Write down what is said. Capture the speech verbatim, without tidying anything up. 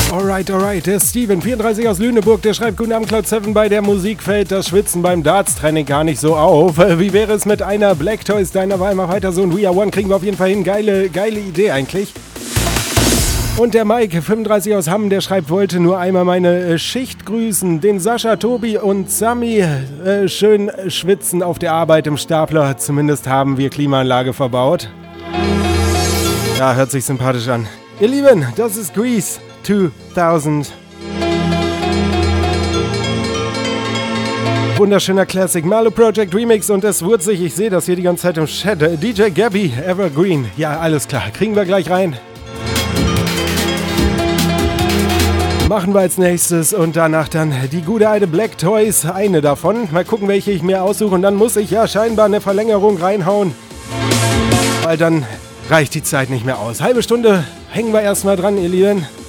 Alright, alright. Der Steven, vierunddreißig aus Lüneburg, der schreibt: Guten Abend, Cloud sieben. Bei der Musik fällt das Schwitzen beim Darts-Training gar nicht so auf. Wie wäre es mit einer Black Toys deiner Wahl? Mach weiter so. Und We Are One kriegen wir auf jeden Fall hin. Geile, geile Idee eigentlich. Und der Mike, fünfunddreißig aus Hamm, der schreibt: Wollte nur einmal meine äh, Schicht grüßen. Den Sascha, Tobi und Sami äh, schön schwitzen auf der Arbeit im Stapler. Zumindest haben wir Klimaanlage verbaut. Ja, hört sich sympathisch an. Ihr Lieben, das ist Grease zweitausend. Wunderschöner Classic, Marlo Project Remix und es wurde sich, ich sehe das hier die ganze Zeit im Chat, D J Gabby, Evergreen. Ja, alles klar, kriegen wir gleich rein. Machen wir als nächstes und danach dann die gute alte Black Toys, eine davon. Mal gucken, welche ich mir aussuche und dann muss ich ja scheinbar eine Verlängerung reinhauen, weil dann reicht die Zeit nicht mehr aus. Halbe Stunde hängen wir erstmal dran, ihr Lieben.